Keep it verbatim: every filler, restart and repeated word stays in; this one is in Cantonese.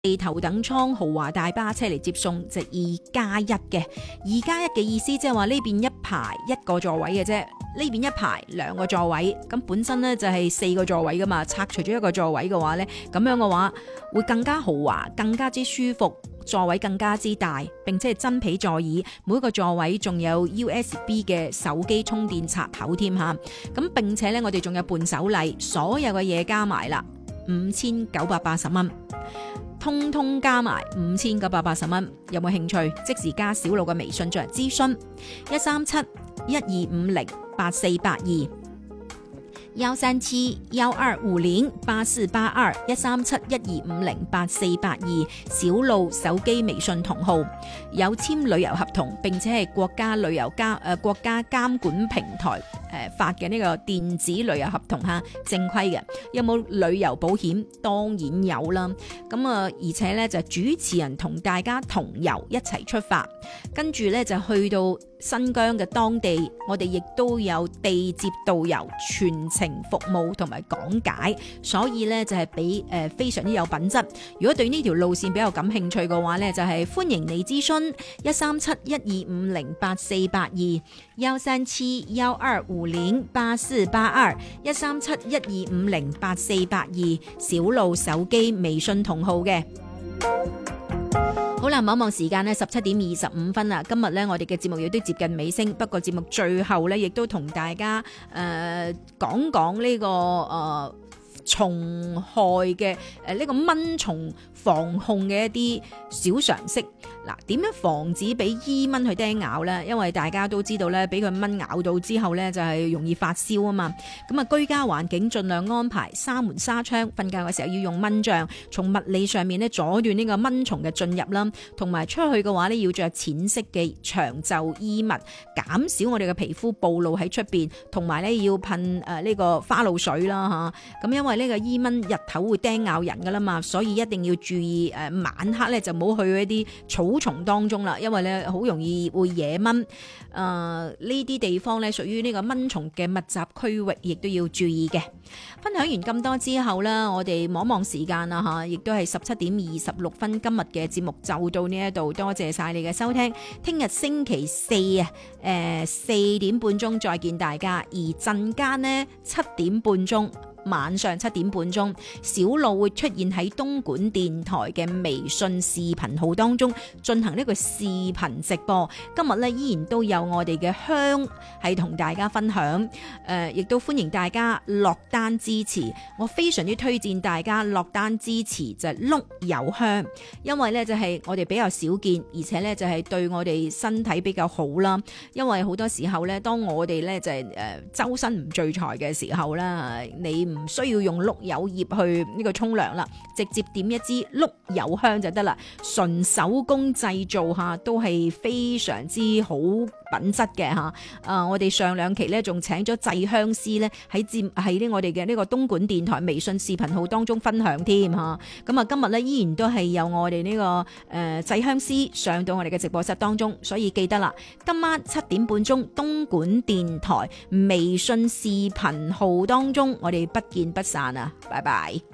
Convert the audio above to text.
地頭等艙豪華大巴車嚟接送，就二加一嘅。二加一嘅意思即係話呢邊一排一個座位嘅啫，呢邊一排兩個座位。咁本身呢就係四個座位噶嘛，拆除咗一個座位嘅話呢，咁樣嘅話會更加豪華，更加之舒服，座位更加之大，並且係真皮座椅，每一個座位仲有 U S B 嘅手機充電插口添吓。咁並且呢，我哋仲有伴手禮，所有嘅嘢加埋啦，五千九百八十蚊。通通加埋五千九百八十蚊，有冇興趣？即時加小路嘅微信進行諮詢，一三七一二五零八四八二，幺三七幺二五零八四八二，一三七一二五零八四八二，小路手機微信同號，有簽旅遊合同，並且係國家旅遊監誒國家監管平台誒發嘅呢個電子旅遊合同吓，正規嘅。有冇旅遊保險？當然有啦。咁啊，而且咧就主持人同大家同遊一齊出發，跟住咧就去到新疆嘅當地，我哋亦都有地接導遊全程服務同埋講解，所以咧就係俾誒非常之有品質。如果對呢條路線比較感興趣嘅話咧，就係、是、歡迎你諮詢一三七一二五零八四八二，幺三七幺二五零八四八二，一三七一二五零八四八二，小路手機微信同號嘅。好啦，望一望時間呢，十七點二十五分啦。今日呢，我哋嘅節目亦都接近尾聲，不過節目最後呢，亦都同大家誒講講呢個誒、呃、蟲害嘅誒呢個蚊蟲防控嘅一啲小常識。嗱，點樣防止俾伊蚊去叮咬呢？因為大家都知道咧，俾佢蚊咬到之後咧，就係容易發燒啊嘛。咁啊，居家環境盡量安排紗門紗窗，瞓覺嘅時候要用蚊帳，從物理上面咧阻斷呢個蚊蟲嘅進入啦。同埋出去嘅話咧，要着淺色嘅長袖衣物，減少我哋嘅皮膚暴露喺出邊。同埋咧要噴誒呢個花露水啦嚇。咁因為呢個伊蚊日頭會叮咬人噶啦嘛，所以一定要注意誒晚黑咧就唔好去一啲草叢當中啦，因為咧好容易會惹蚊。誒呢啲地方咧屬於呢個蚊蟲嘅密集區域，亦都要注意嘅。分享完咁多之後啦，我哋望望時間啦嚇，亦都係十七點二十六分。今日嘅節目就到呢一度，多謝晒你嘅收聽。聽日星期四啊，誒四點半鐘再見大家，而陣間呢，七點半鐘。晚上七點半鐘，小路會出現喺東莞電台嘅微信視頻號當中進行呢個視頻直播。今日咧依然都有我哋嘅香係同大家分享，誒、呃，亦都歡迎大家落單支持。我非常之推薦大家落單支持就係碌柚香，因為咧就係我哋比較少見，而且咧就係對我哋身體比較好啦。因為好多時候咧，當我哋咧就係誒周身唔聚財嘅時候啦，你唔需要用碌柚葉去呢個沖涼啦，直接點一支碌柚香就得啦，純手工製造下都係非常之好品質嘅吓。啊，我哋上兩期咧仲請咗製香師咧喺節喺呢我哋嘅呢個東莞電台微信視頻號當中分享添吓。咁啊，今日咧依然都係有我哋呢、這個誒、呃、製香師上到我哋嘅直播室當中，所以記得啦，今晚七點半鐘東莞電台微信視頻號當中，我哋不見不散啊！拜拜。